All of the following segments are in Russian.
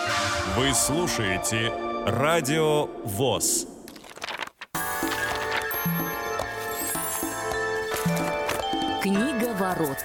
Вы слушаете Радио ВОС. Книга ворот.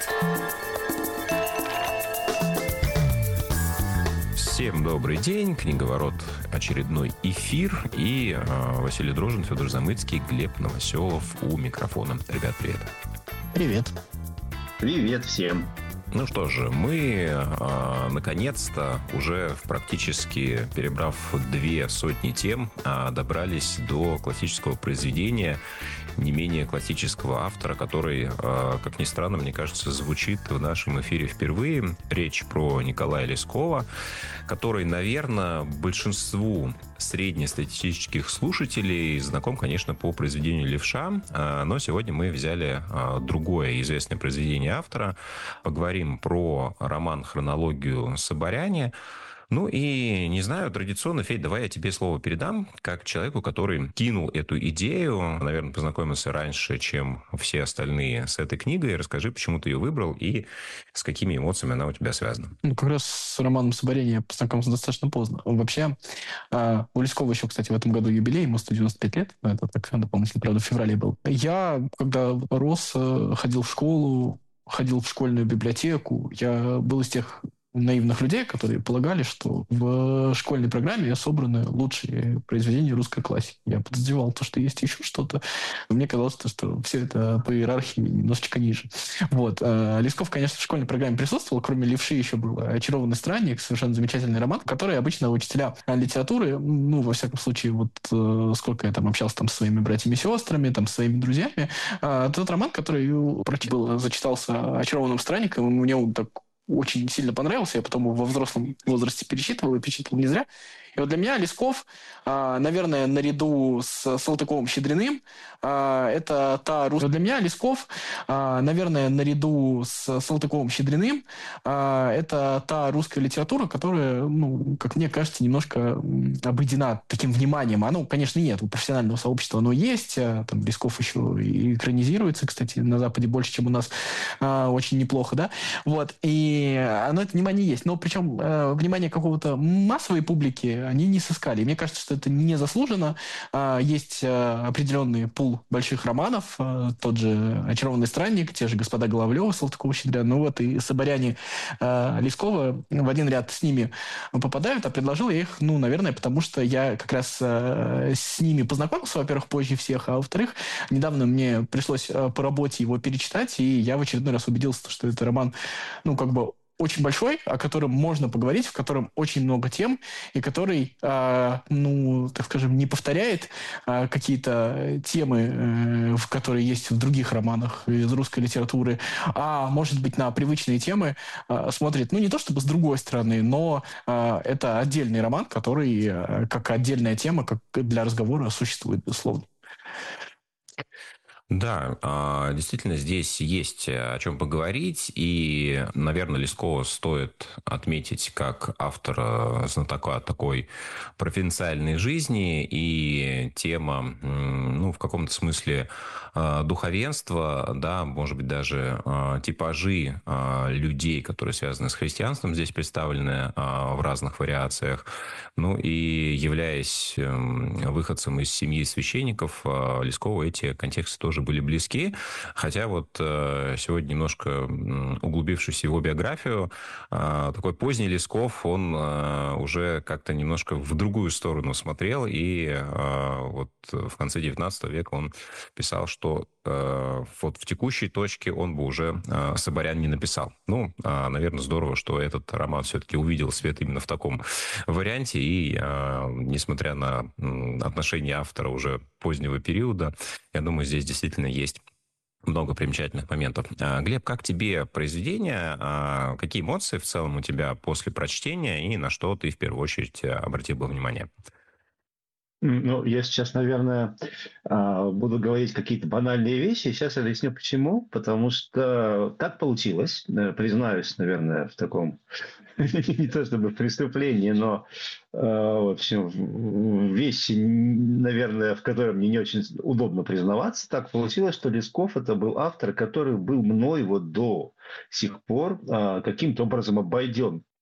Всем добрый день. Книговорот, очередной эфир. И Василий Дрожжин, Федор Замыцкий, Глеб Новоселов у микрофона. Ребят, привет. Привет. Привет всем. Ну что же, мы наконец-то, уже практически перебрав 200 тем, добрались до классического произведения, не менее классического автора, который, как ни странно, мне кажется, звучит в нашем эфире впервые. Речь про Николая Лескова, который, наверное, большинству среднестатистических слушателей знаком, конечно, по произведению «Левша», но сегодня мы взяли другое известное произведение автора. Поговорим про роман «Хронологию Соборяне». Ну и, не знаю, традиционно, Федь, давай я тебе слово передам, как человеку, который кинул эту идею, наверное, познакомился раньше, чем все остальные с этой книгой. Расскажи, почему ты ее выбрал и с какими эмоциями она у тебя связана. Ну, как раз с романом Соборяне я познакомился достаточно поздно. Вообще, у Лескова еще, кстати, в этом году юбилей, ему 195 лет. Это так дополнительно, правда, в феврале был. Я, когда рос, ходил в школу, ходил в школьную библиотеку. Я был из тех наивных людей, которые полагали, что в школьной программе собраны лучшие произведения русской классики. Я подозревал то, что есть еще что-то. Мне казалось, что все это по иерархии немножечко ниже. Вот. Лесков, конечно, в школьной программе присутствовал. Кроме «Левши» еще был «Очарованный странник», совершенно замечательный роман, который обычно учителя литературы, ну, во всяком случае, вот сколько я там общался там, со своими братьями и сестрами, там, со своими друзьями, тот роман, который прочитал, зачитался «Очарованным странником», и мне он так очень сильно понравился. Я потом во взрослом возрасте перечитывал и перечитывал не зря. И вот для меня Лесков, наверное, наряду с Салтыковым-Щедриным, это та русская... Для меня Лесков, наверное, наряду с Салтыковым-Щедриным, это та русская литература, которая, ну, как мне кажется, немножко обойдена таким вниманием. Оно, конечно, нет. У профессионального сообщества оно есть. Там Лесков еще и экранизируется, кстати, на Западе больше, чем у нас. Очень неплохо, да? Вот. И оно, это внимание есть. Но причем внимание какого-то массовой публики они не сыскали. И мне кажется, что это незаслуженно. Есть определенный пул больших романов. Тот же «Очарованный странник», те же «Господа Головлёва», Салтыкова-Щедрина. Ну вот и «Соборяне» Лескова в один ряд с ними попадают. А предложил я их, ну, наверное, потому что я как раз с ними познакомился, во-первых, позже всех, а во-вторых, недавно мне пришлось по работе его перечитать, и я в очередной раз убедился, что это роман, ну, как бы очень большой, о котором можно поговорить, в котором очень много тем, и который, ну, так скажем, не повторяет какие-то темы, в которые есть в других романах из русской литературы, а, может быть, на привычные темы смотрит, ну, не то чтобы с другой стороны, но это отдельный роман, который как отдельная тема, как для разговора существует, безусловно. Да, действительно, здесь есть о чем поговорить, и, наверное, Лескова стоит отметить как автора знатока такой провинциальной жизни, и тема, ну, в каком-то смысле духовенства, да, может быть, даже типажи людей, которые связаны с христианством, здесь представлены в разных вариациях. Ну, и являясь выходцем из семьи священников, Лескову эти контексты тоже были близки. Хотя вот сегодня, немножко углубившись в его биографию, такой поздний Лесков, он уже как-то немножко в другую сторону смотрел. И вот в конце 19 века он писал, что вот в текущей точке он бы уже «Соборян» не написал. Ну, наверное, здорово, что этот роман все-таки увидел свет именно в таком варианте. И несмотря на отношение автора уже позднего периода, я думаю, здесь действительно есть много примечательных моментов. Глеб, как тебе произведение? Какие эмоции в целом у тебя после прочтения и на что ты в первую очередь обратил бы внимание? Ну, я сейчас, наверное, буду говорить какие-то банальные вещи. Сейчас я объясню почему. Потому что так получилось, признаюсь, наверное, в таком, не то чтобы преступлении, но, в общем, вещи, наверное, в которой мне не очень удобно признаваться. Так получилось, что Лесков – это был автор, который был мной вот до сих пор каким-то образом обойден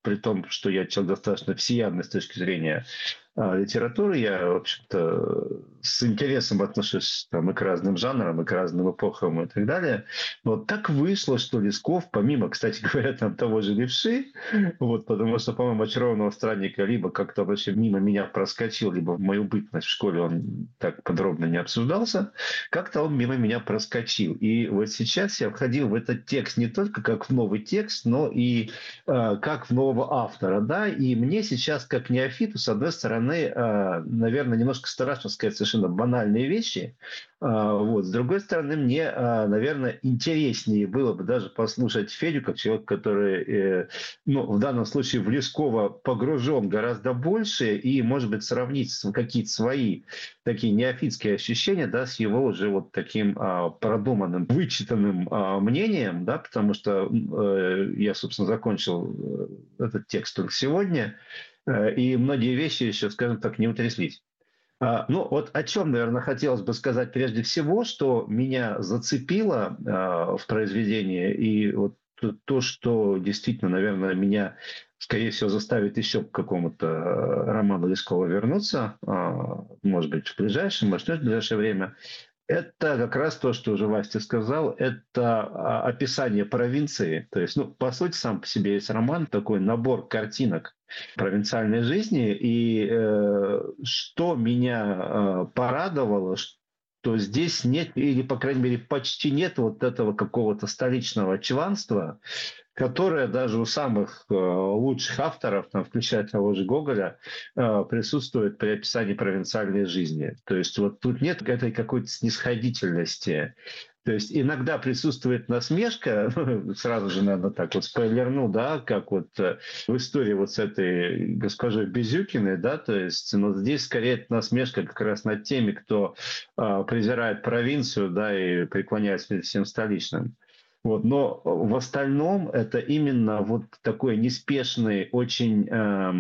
при том, что я человек достаточно всеядный с точки зрения литературы, я, в общем-то, с интересом отношусь там, и к разным жанрам, и к разным эпохам и так далее. Но вот так вышло, что Лесков, помимо, кстати говоря, там того же Левши, вот, потому что, по-моему, «Очарованного странника» либо как-то вообще мимо меня проскочил, либо в мою бытность в школе он так подробно не обсуждался, как-то он мимо меня проскочил. И вот сейчас я входил в этот текст не только как в новый текст, но и как в нового автора. Да? И мне сейчас, как неофиту, с одной стороны, наверное, немножко страшно сказать совершенно банальные вещи. Вот. С другой стороны, мне, наверное, интереснее было бы даже послушать Федю, как человек, который, в данном случае в Лескова погружен гораздо больше, и, может быть, сравнить какие-то свои такие неофитские ощущения, да, с его уже вот таким продуманным, вычитанным мнением, да, потому что я, собственно, закончил этот текст только сегодня, и многие вещи еще, скажем так, не утряслись. Вот о чем, наверное, хотелось бы сказать прежде всего, что меня зацепило в произведении, и вот то, что действительно, наверное, меня, скорее всего, заставит еще к какому-то роману Лескова вернуться, может быть, в ближайшее, может, не в ближайшее время, это как раз то, что уже Вася сказал, это описание провинции. То есть, по сути, сам по себе есть роман, такой набор картинок провинциальной жизни. И что меня порадовало, что здесь нет, или, по крайней мере, почти нет вот этого какого-то столичного чванства, которое даже у самых лучших авторов, включая того же Гоголя, присутствует при описании провинциальной жизни. То есть вот тут нет этой какой-то снисходительности. То есть иногда присутствует насмешка, сразу же, наверное, так вот спойлерну, да, как вот в истории вот с этой госпожой Безюкиной, да, то есть, но здесь скорее это насмешка как раз над теми, кто презирает провинцию, да, и преклоняется перед всем столичным. Вот, но в остальном это именно вот такой неспешный, очень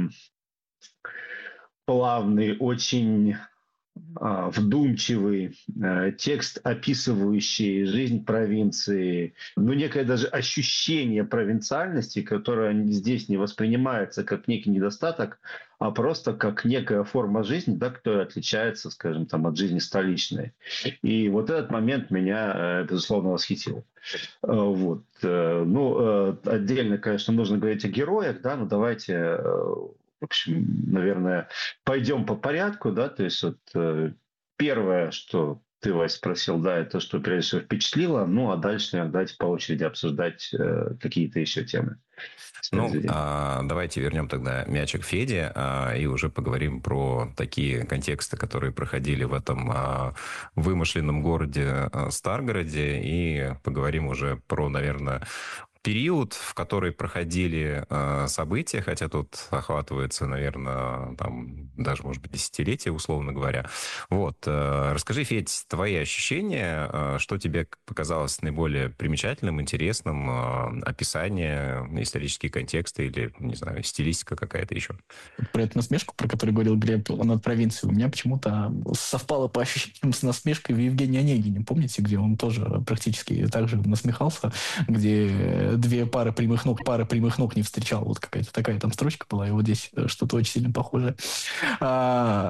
плавный, очень вдумчивый текст, описывающий жизнь провинции, некое даже ощущение провинциальности, которое здесь не воспринимается как некий недостаток, а просто как некая форма жизни, да, которая отличается, скажем, там, от жизни столичной. И вот этот момент меня, безусловно, восхитил. Вот. Отдельно, конечно, нужно говорить о героях, да, но давайте... В общем, наверное, пойдем по порядку, да, то есть вот первое, что ты, Вась, спросил, да, это что прежде всего впечатлило, а дальше, наверное, давайте по очереди обсуждать какие-то еще темы. Давайте вернем тогда мячик Феде и уже поговорим про такие контексты, которые проходили в этом вымышленном городе Старгороде, и поговорим уже про, наверное, период, в который проходили события, хотя тут охватывается, наверное, там даже, может быть, десятилетия, условно говоря. Вот. Расскажи, Федь, твои ощущения, что тебе показалось наиболее примечательным, интересным, описание, исторические контексты или, не знаю, стилистика какая-то еще? Про эту насмешку, про которую говорил Глеб, над провинцией, у меня почему-то совпало по ощущениям с насмешкой в Евгении Онегине. Помните, где он тоже практически так же насмехался, где две пары прямых ног не встречал. Вот какая-то такая там строчка была, и вот здесь что-то очень сильно похожее.